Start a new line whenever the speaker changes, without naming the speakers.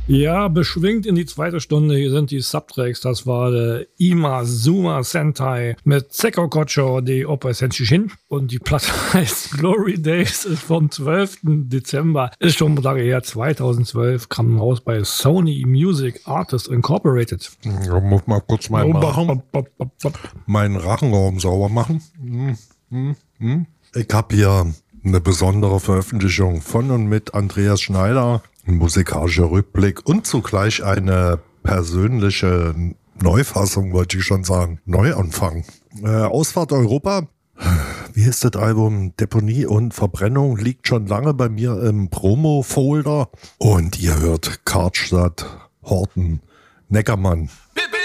Ja, beschwingt in die zweite Stunde. Hier sind die Subtracks. Das war der Imazuma Sentai mit Seko Kocho de Oppa Senshishin. Und die Platte heißt Glory Days, ist vom 12. Dezember. Ist schon lange her, 2012. Kam raus bei Sony Music Artists Incorporated.
Ja, muss mal kurz meinen Rachenraum sauber machen. Ich habe hier eine besondere Veröffentlichung von und mit Andreas Schneider. Ein musikalischer Rückblick und zugleich eine persönliche Neufassung, wollte ich schon sagen. Neuanfang. Ausfahrt Europa. Wie ist das Album? Deponie und Verbrennung liegt schon lange bei mir im Promo-Folder. Und ihr hört Karstadt, Horten, Neckermann.
Bip, bip.